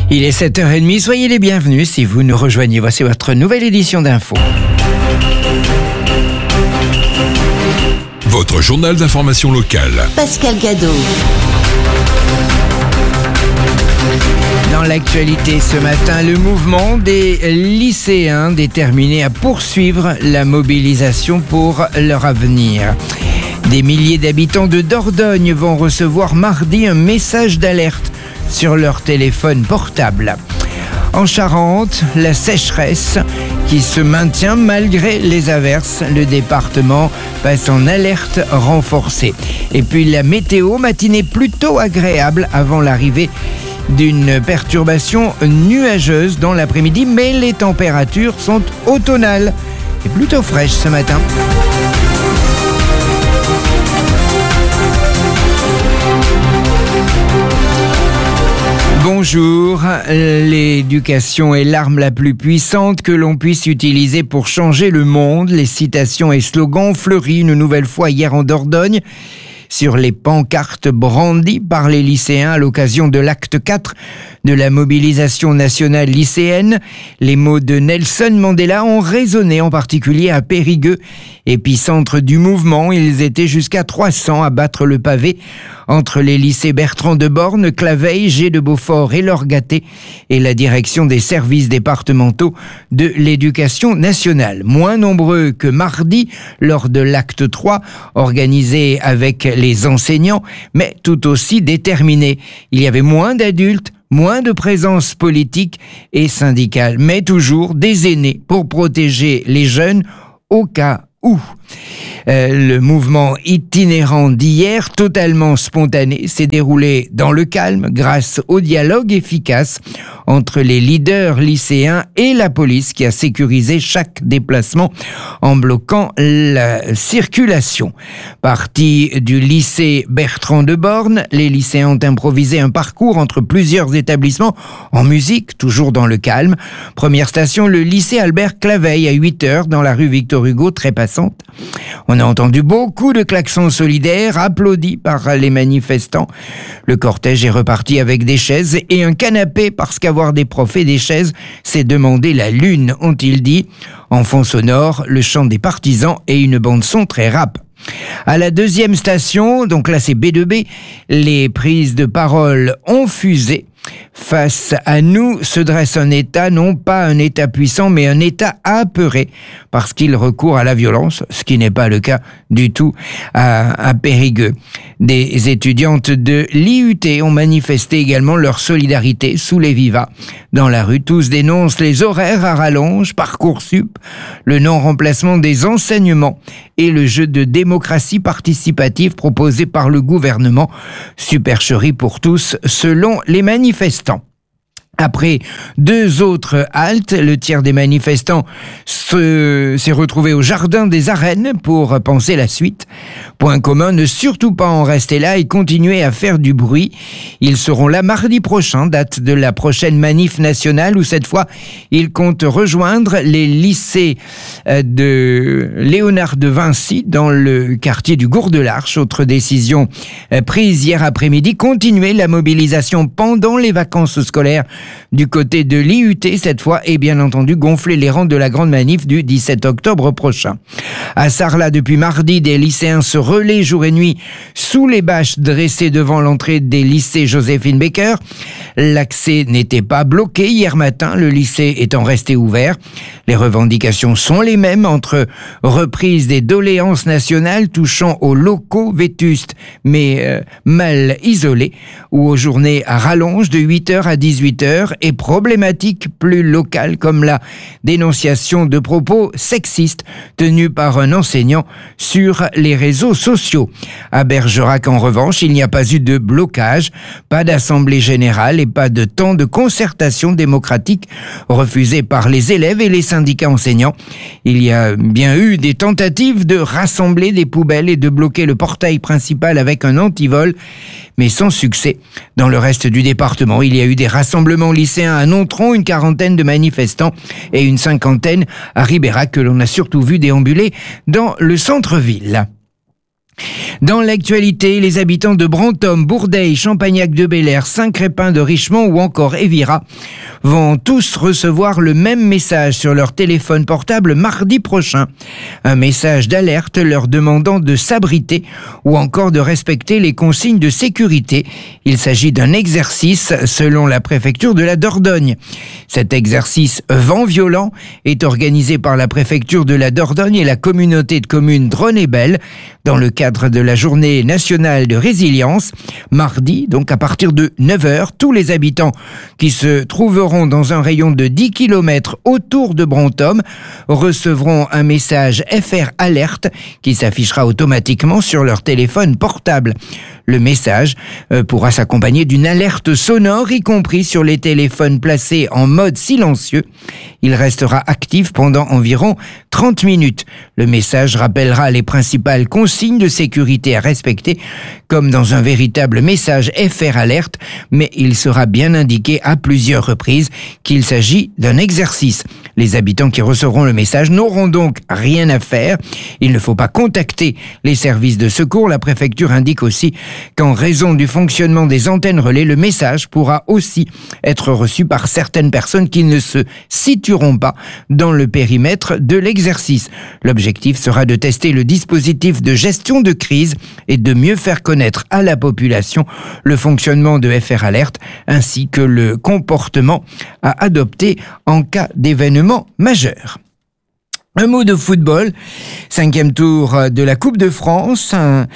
Il est 7h30, soyez les bienvenus si vous nous rejoignez. Voici votre nouvelle édition d'Info. Votre journal d'information locale. Pascal Gadot. Dans l'actualité ce matin, le mouvement des lycéens déterminés à poursuivre la mobilisation pour leur avenir. Des milliers d'habitants de Dordogne vont recevoir mardi un message d'alerte sur leur téléphone portable. En Charente, la sécheresse qui se maintient malgré les averses. Le département passe en alerte renforcée. Et puis la météo, matinée plutôt agréable avant l'arrivée d'une perturbation nuageuse dans l'après-midi, mais les températures sont automnales et plutôt fraîches ce matin. Bonjour, l'éducation est l'arme la plus puissante que l'on puisse utiliser pour changer le monde. Les citations et slogans ont fleuri une nouvelle fois hier en Dordogne sur les pancartes brandies par les lycéens à l'occasion de l'acte 4 de la mobilisation nationale lycéenne. Les mots de Nelson Mandela ont résonné en particulier à Périgueux, épicentre du mouvement. Ils étaient jusqu'à 300 à battre le pavé entre les lycées Bertrand de Born, Claveil, G de Beaufort et Lorgaté et la direction des services départementaux de l'éducation nationale. Moins nombreux que mardi lors de l'acte 3 organisé avec les enseignants, mais tout aussi déterminés. Il y avait moins d'adultes, moins de présence politique et syndicale, mais toujours des aînés pour protéger les jeunes au cas où. Le mouvement itinérant d'hier, totalement spontané, s'est déroulé dans le calme grâce au dialogue efficace entre les leaders lycéens et la police qui a sécurisé chaque déplacement en bloquant la circulation. Partis du lycée Bertrand de Born, les lycéens ont improvisé un parcours entre plusieurs établissements en musique, toujours dans le calme. Première station, le lycée Albert Claveil à 8h dans la rue Victor Hugo, très passante. On a entendu beaucoup de klaxons solidaires applaudis par les manifestants. Le cortège est reparti avec des chaises et un canapé parce qu'avoir des profs et des chaises, c'est demander la lune, ont-ils dit. En fond sonore, le chant des partisans et une bande-son très rap. À la deuxième station, donc là c'est B2B, les prises de parole ont fusé. Face à nous se dresse un État, non pas un État puissant, mais un État apeuré, parce qu'il recourt à la violence, ce qui n'est pas le cas du tout à Périgueux. Des étudiantes de l'IUT ont manifesté également leur solidarité sous les vivas. Dans la rue, tous dénoncent les horaires à rallonge, Parcoursup, le non-remplacement des enseignements et le jeu de démocratie participative proposé par le gouvernement. Supercherie pour tous, selon les manifestants. Après 2 autres haltes, le tiers des manifestants s'est retrouvé au jardin des Arènes pour penser la suite. Point commun, ne surtout pas en rester là et continuer à faire du bruit. Ils seront là mardi prochain, date de la prochaine manif nationale où cette fois, ils comptent rejoindre les lycées de Léonard de Vinci dans le quartier du Gour de l'Arche. Autre décision prise hier après-midi, continuer la mobilisation pendant les vacances scolaires du côté de l'IUT cette fois et bien entendu gonfler les rangs de la grande manif du 17 octobre prochain. À Sarlat, depuis mardi, des lycéens se relaient jour et nuit sous les bâches dressées devant l'entrée des lycées Joséphine Baker. L'accès n'était pas bloqué hier matin, le lycée étant resté ouvert. Les revendications sont les mêmes entre reprise des doléances nationales touchant aux locaux vétustes mais mal isolés ou aux journées à rallonge de 8h à 18h et problématiques plus locales comme la dénonciation de propos sexistes tenus par un enseignant sur les réseaux sociaux. À Bergerac, en revanche, il n'y a pas eu de blocage, pas d'assemblée générale et pas de temps de concertation démocratique refusé par les élèves et les syndicats enseignants. Il y a bien eu des tentatives de rassembler des poubelles et de bloquer le portail principal avec un antivol, mais sans succès. Dans le reste du département, il y a eu des rassemblements lycéens à Nontron, une quarantaine de manifestants et une cinquantaine à Ribérac que l'on a surtout vu déambuler dans le centre-ville. Dans l'actualité, les habitants de Brantôme, Bourdeil, Champagnac-de-Bel-Air, Saint-Crépin de Richemont ou encore Évira vont tous recevoir le même message sur leur téléphone portable mardi prochain. Un message d'alerte leur demandant de s'abriter ou encore de respecter les consignes de sécurité. Il s'agit d'un exercice selon la préfecture de la Dordogne. Cet exercice vent violent est organisé par la préfecture de la Dordogne et la communauté de communes Drône-et-Belle dans le cadre de la journée nationale de résilience. Mardi, donc à partir de 9h, tous les habitants qui se trouveront dans un rayon de 10 km autour de Brantôme recevront un message FR Alerte qui s'affichera automatiquement sur leur téléphone portable. Le message pourra s'accompagner d'une alerte sonore, y compris sur les téléphones placés en mode silencieux. Il restera actif pendant environ 30 minutes. Le message rappellera les principales consignes de sécurité à respecter, comme dans un véritable message FR Alerte, mais il sera bien indiqué à plusieurs reprises qu'il s'agit d'un exercice. Les habitants qui recevront le message n'auront donc rien à faire. Il ne faut pas contacter les services de secours. La préfecture indique aussi qu'en raison du fonctionnement des antennes relais, le message pourra aussi être reçu par certaines personnes qui ne se situeront pas dans le périmètre de l'exercice. L'objectif sera de tester le dispositif de gestion de crise et de mieux faire connaître à la population le fonctionnement de FR Alerte ainsi que le comportement à adopter en cas d'événement majeur. Un mot de football, 5e tour de la Coupe de France,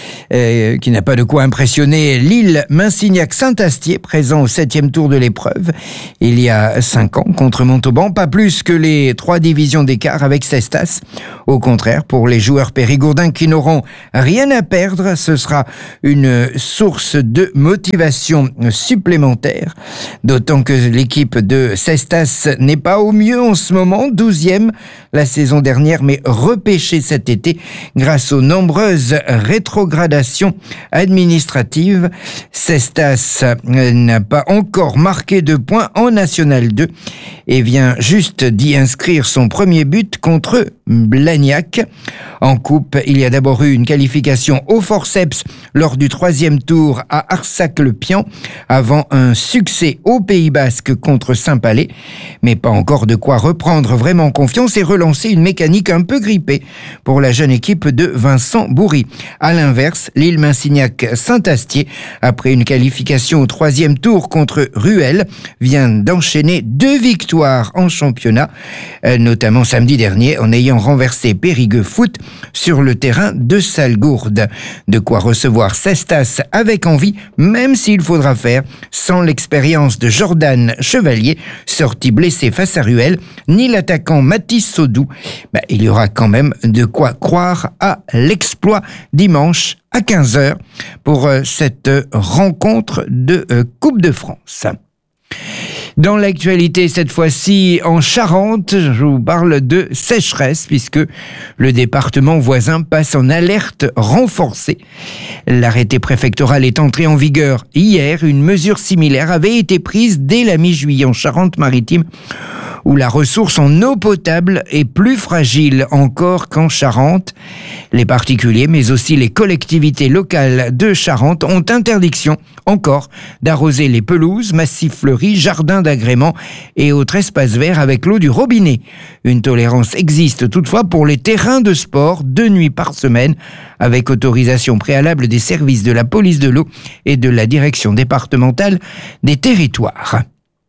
qui n'a pas de quoi impressionner Lille, Minsignac-Saint-Astier, présent au 7e tour de l'épreuve, il y a 5 ans, contre Montauban, pas plus que les 3 divisions d'écart avec Cestas. Au contraire, pour les joueurs périgourdins qui n'auront rien à perdre, ce sera une source de motivation supplémentaire, d'autant que l'équipe de Cestas n'est pas au mieux en ce moment, 12e la saison dernière, mais repêchée cet été grâce aux nombreuses rétrogradations administratives. Cestas n'a pas encore marqué de points en National 2 et vient juste d'y inscrire son premier but contre Blagnac. En coupe, il y a d'abord eu une qualification au forceps lors du 3e tour à Arsac-le-Pian avant un succès au Pays Basque contre Saint-Palais, mais pas encore de quoi reprendre vraiment confiance et relancer une mécanique un peu grippée pour la jeune équipe de Vincent Bourri. À l'inverse, Lille-Minsignac-Saint-Astier, après une qualification au 3e tour contre Ruel, vient d'enchaîner 2 victoires en championnat, notamment samedi dernier en ayant renversé Périgueux Foot sur le terrain de Salgourde. De quoi recevoir Cestas avec envie, même s'il faudra faire sans l'expérience de Jordan Chevalier, sorti blessé face à Ruel, ni l'attaquant Mathis Sodou. Il y aura quand même de quoi croire à l'exploit dimanche à 15h pour cette rencontre de Coupe de France. Dans l'actualité, cette fois-ci en Charente, je vous parle de sécheresse puisque le département voisin passe en alerte renforcée. L'arrêté préfectoral est entré en vigueur hier. Une mesure similaire avait été prise dès la mi-juillet en Charente-Maritime, où la ressource en eau potable est plus fragile encore qu'en Charente. Les particuliers, mais aussi les collectivités locales de Charente ont interdiction encore d'arroser les pelouses, massifs fleuris, jardins d'agrément et autres espaces verts avec l'eau du robinet. Une tolérance existe toutefois pour les terrains de sport 2 nuits par semaine, avec autorisation préalable des services de la police de l'eau et de la direction départementale des territoires.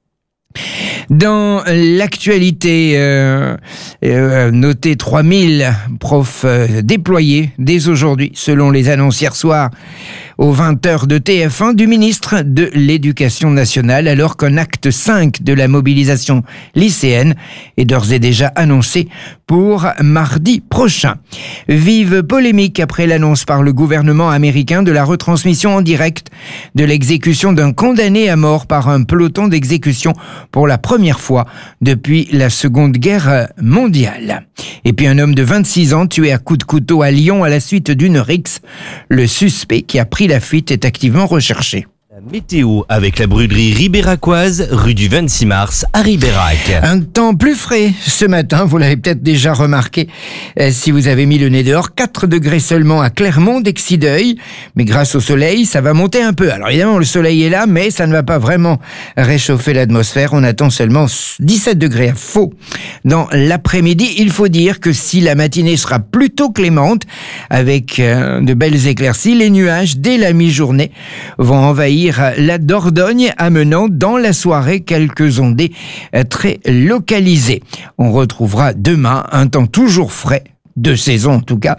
Dans l'actualité, notez 3000 profs déployés dès aujourd'hui, selon les annonces hier soir aux 20h de TF1 du ministre de l'Éducation nationale, alors qu'un acte 5 de la mobilisation lycéenne est d'ores et déjà annoncé pour mardi prochain. Vive polémique après l'annonce par le gouvernement américain de la retransmission en direct de l'exécution d'un condamné à mort par un peloton d'exécution pour la première fois depuis la Seconde Guerre mondiale. Et puis un homme de 26 ans tué à coups de couteau à Lyon à la suite d'une rixe. Le suspect qui a pris la fuite est activement recherché. Météo avec la brûlerie ribéracoise, rue du 26 mars à Ribérac. Un temps plus frais ce matin, vous l'avez peut-être déjà remarqué si vous avez mis le nez dehors. 4 degrés seulement à Clermont, d'Exideuil, mais grâce au soleil, ça va monter un peu. Alors évidemment, le soleil est là, mais ça ne va pas vraiment réchauffer l'atmosphère. On attend seulement 17 degrés à Faux. Dans l'après-midi, il faut dire que si la matinée sera plutôt clémente, avec de belles éclaircies, les nuages, dès la mi-journée, vont envahir la Dordogne, amenant dans la soirée quelques ondées très localisées. On retrouvera demain un temps toujours frais, de saison en tout cas,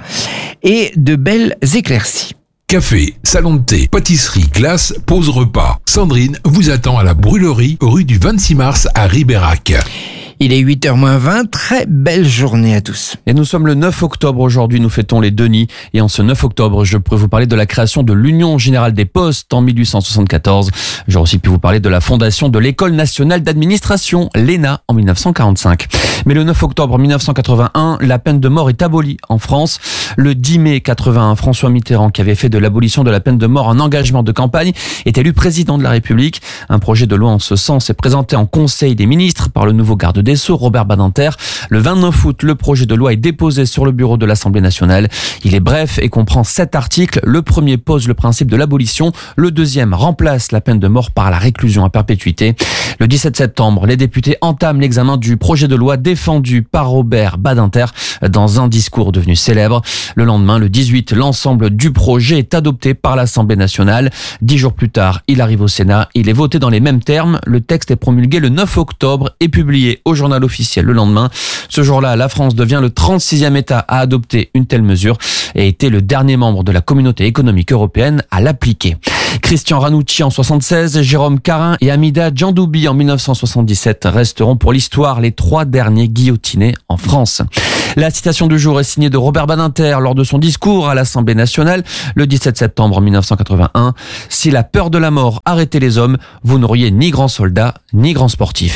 et de belles éclaircies. Café, salon de thé, pâtisserie, glace, pause repas. Sandrine vous attend à la brûlerie, rue du 26 mars à Ribérac. Il est 8h-20, très belle journée à tous. Et nous sommes le 9 octobre aujourd'hui, nous fêtons les Denis. Et en ce 9 octobre, je pourrais vous parler de la création de l'Union Générale des Postes en 1874. J'aurais aussi pu vous parler de la fondation de l'École Nationale d'Administration, l'ENA, en 1945. Mais le 9 octobre 1981, la peine de mort est abolie en France. Le 10 mai 81, François Mitterrand, qui avait fait de l'abolition de la peine de mort un engagement de campagne, est élu président de la République. Un projet de loi en ce sens est présenté en Conseil des ministres par le nouveau garde des Sceaux, Robert Badinter. Le 29 août, le projet de loi est déposé sur le bureau de l'Assemblée nationale. Il est bref et comprend 7 articles. Le premier pose le principe de l'abolition. Le deuxième remplace la peine de mort par la réclusion à perpétuité. Le 17 septembre, les députés entament l'examen du projet de loi défendu par Robert Badinter dans un discours devenu célèbre. Le lendemain, le 18, l'ensemble du projet est adopté par l'Assemblée nationale. 10 jours plus tard, il arrive au Sénat. Il est voté dans les mêmes termes. Le texte est promulgué le 9 octobre et publié au journal officiel le lendemain. Ce jour-là, la France devient le 36e État à adopter une telle mesure et était le dernier membre de la Communauté économique européenne à l'appliquer. Christian Ranucci en 1976, Jérôme Carin et Hamida Djandoubi en 1977 resteront pour l'histoire les 3 derniers guillotinés en France. La citation du jour est signée de Robert Badinter lors de son discours à l'Assemblée nationale le 17 septembre 1981. « Si la peur de la mort arrêtait les hommes, vous n'auriez ni grand soldat ni grand sportif. »